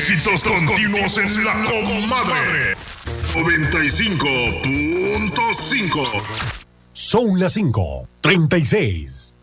Éxitos continuos en la comadre. 95.5. Son las 5:36.